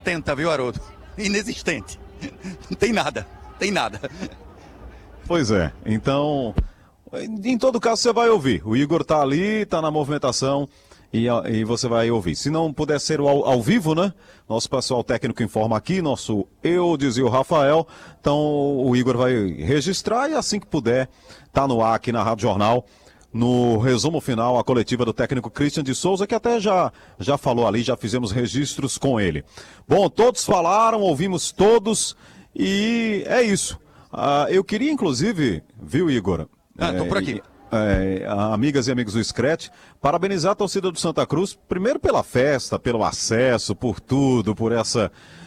Tenta, viu, Haroldo? Inexistente. Não tem nada, tem nada. Pois é, então, em todo caso você vai ouvir. O Igor tá ali, tá na movimentação e você vai ouvir. Se não puder ser ao vivo, né? Nosso pessoal técnico informa aqui, nosso Eudes e o Rafael. Então o Igor vai registrar e assim que puder, tá no ar aqui na Rádio Jornal. No resumo final, a coletiva do técnico Christian de Souza, que até já falou ali, já fizemos registros com ele. Bom, todos falaram, ouvimos todos e é isso. Eu queria, inclusive, viu, Igor? Tô por aqui. Amigas e amigos do Scratch, parabenizar a torcida do Santa Cruz, primeiro pela festa, pelo acesso, por tudo, por essa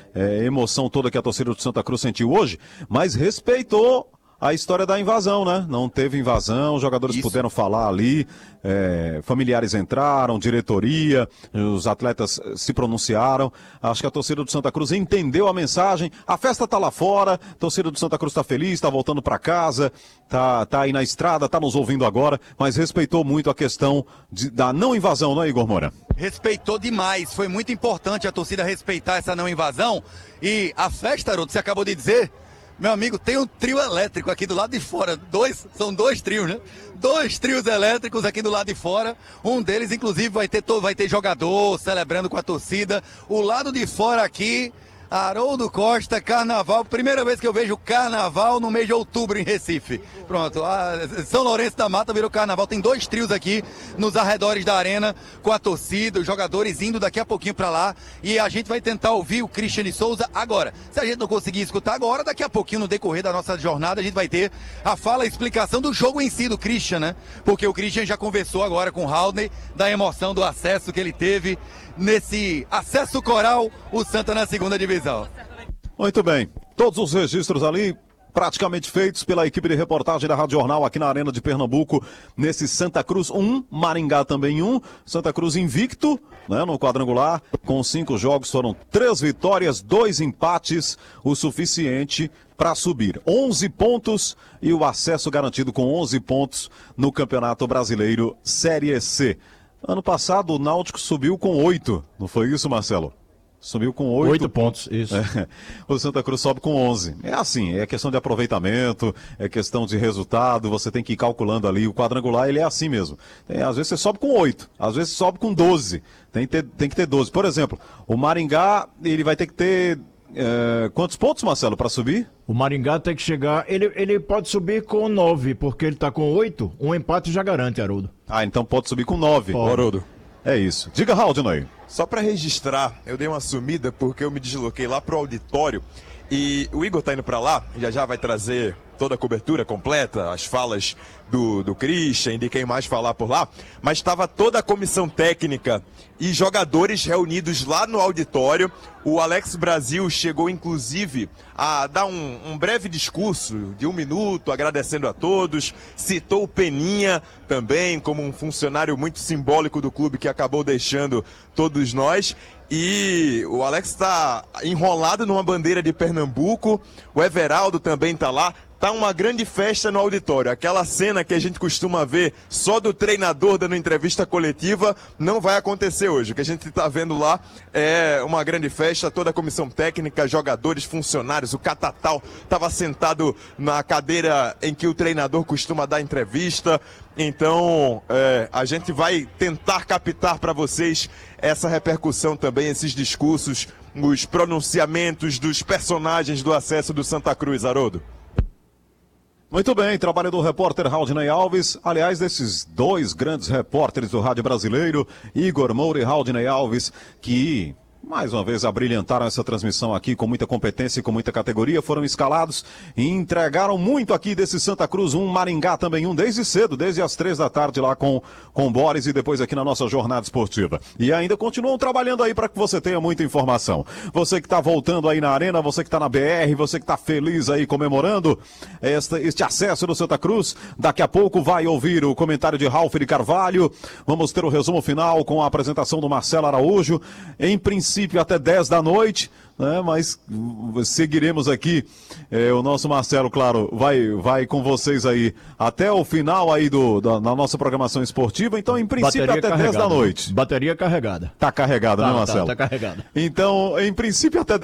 emoção toda que a torcida do Santa Cruz sentiu hoje, mas respeitou a história da invasão, né? Não teve invasão, os jogadores puderam falar ali, familiares entraram, diretoria, os atletas se pronunciaram. Acho que a torcida do Santa Cruz entendeu a mensagem. A festa tá lá fora, a torcida do Santa Cruz tá feliz, tá voltando para casa, tá aí na estrada, tá nos ouvindo agora, mas respeitou muito a questão da não invasão, não é, Igor Moura? Respeitou demais, foi muito importante a torcida respeitar essa não invasão. E a festa, Haroldo, você acabou de dizer... Meu amigo, tem um trio elétrico aqui do lado de fora. São dois trios, né? 2 trios elétricos aqui do lado de fora. Um deles, inclusive, vai ter jogador celebrando com a torcida. O lado de fora aqui, Haroldo Costa, carnaval. Primeira vez que eu vejo carnaval no mês de outubro em Recife. Pronto, São Lourenço da Mata virou carnaval. Tem 2 trios aqui nos arredores da arena com a torcida, os jogadores indo daqui a pouquinho pra lá. E a gente vai tentar ouvir o Christian de Souza agora. Se a gente não conseguir escutar agora, daqui a pouquinho no decorrer da nossa jornada a gente vai ter a fala, a explicação do jogo em si do Christian, né? Porque o Christian já conversou agora com o Haldney da emoção do acesso que ele teve nesse acesso coral, o Santa na 2ª divisão. Muito bem, todos os registros ali praticamente feitos pela equipe de reportagem da Rádio Jornal aqui na Arena de Pernambuco, nesse Santa Cruz 1, Maringá também 1, Santa Cruz invicto, né, no quadrangular, com 5 jogos, foram 3 vitórias, 2 empates, o suficiente para subir. 11 pontos e o acesso garantido com 11 pontos no Campeonato Brasileiro Série C. Ano passado o Náutico subiu com 8, não foi isso, Marcelo? Subiu com 8 pontos, isso. O Santa Cruz sobe com 11. É assim, é questão de aproveitamento, é questão de resultado, você tem que ir calculando ali. O quadrangular, ele é assim mesmo. Às vezes você sobe com 8, às vezes sobe com 12. Tem que ter 12. Por exemplo, o Maringá, ele vai ter que ter... quantos pontos, Marcelo, para subir? O Maringá tem que chegar... Ele pode subir com 9, porque ele está com 8. Um empate já garante, Haroldo. Então pode subir com 9, Haroldo. É isso. Diga, Haldney. Só para registrar, eu dei uma sumida porque eu me desloquei lá pro auditório e o Igor tá indo para lá, já vai trazer toda a cobertura completa, as falas do Christian, de quem mais falar por lá, mas estava toda a comissão técnica e jogadores reunidos lá no auditório. O Alex Brasil chegou inclusive a dar um breve discurso de 1 minuto, agradecendo a todos, citou o Peninha também como um funcionário muito simbólico do clube que acabou deixando todos nós. E o Alex está enrolado numa bandeira de Pernambuco, o Everaldo também está lá. Tá uma grande festa no auditório. Aquela cena que a gente costuma ver só do treinador dando entrevista coletiva não vai acontecer hoje. O que a gente está vendo lá é uma grande festa, toda a comissão técnica, jogadores, funcionários. O Catatal estava sentado na cadeira em que o treinador costuma dar entrevista. Então, a gente vai tentar captar para vocês essa repercussão também, esses discursos, os pronunciamentos dos personagens do acesso do Santa Cruz, Haroldo. Muito bem, trabalho do repórter Haldney Alves. Aliás, desses 2 grandes repórteres do rádio brasileiro, Igor Moura e Haldney Alves, que mais uma vez abrilhantaram essa transmissão aqui com muita competência e com muita categoria, foram escalados e entregaram muito aqui desse Santa Cruz 1, Maringá também 1, desde cedo, desde as 3 da tarde lá com Boris e depois aqui na nossa jornada esportiva. E ainda continuam trabalhando aí para que você tenha muita informação. Você que está voltando aí na arena, você que está na BR, você que está feliz aí comemorando este acesso do Santa Cruz, daqui a pouco vai ouvir o comentário de Ralf de Carvalho, vamos ter o resumo final com a apresentação do Marcelo Araújo, em princípio até 10 da noite, né? Mas seguiremos aqui. O nosso Marcelo, claro, vai com vocês aí até o final aí da nossa programação esportiva. Então, em princípio, Bateria até 10 da carregada. noite. Bateria carregada. Tá carregado, né, Marcelo? Tá carregada. Então, em princípio, até